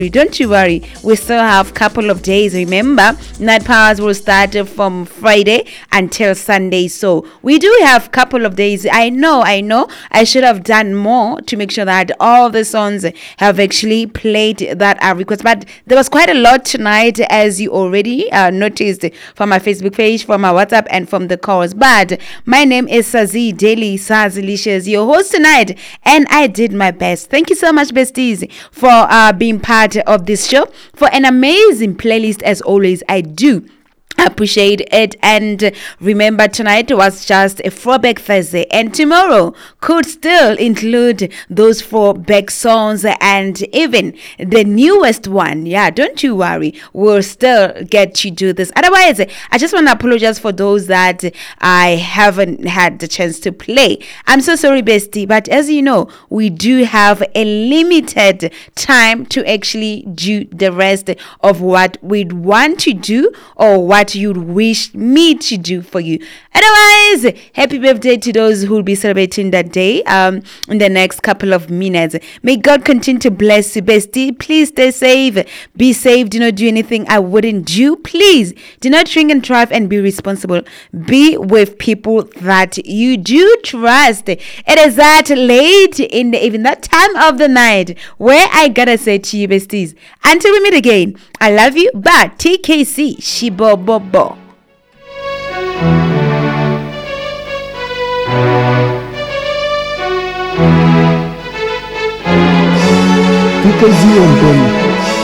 Don't you worry, we still have a couple of days. Remember, Night Powers will start from Friday until Sunday. So we do have a couple of days. I know. I should have done more to make sure that all the songs have actually played that are requested. But there was quite a lot tonight, as you already noticed from my Facebook page, from my WhatsApp, and from the calls. But my name is Sazi Daily Sazilicious, your host tonight, and I did my best. Thank you so much, besties, for being part of this show, for an amazing playlist as always. I do appreciate it. And remember, tonight was just a throwback Thursday, and tomorrow could still include those throwback songs and even the newest one. Yeah, don't you worry, we'll still get to do this. Otherwise, I just want to apologize for those that I haven't had the chance to play. I'm so sorry, bestie, but as you know, we do have a limited time to actually do the rest of what we'd want to do or what you'd wish me to do for you. Otherwise, happy birthday to those who will be celebrating that day in the next couple of minutes. May God continue to bless you, bestie. Please stay safe. Be safe. Do not do anything I wouldn't do. Please do not drink and drive, and be responsible. Be with people that you do trust. It is that late in the evening, that time of the night, where I gotta say to you, besties, until we meet again, I love you, but TKC Shibobobo. TKZ on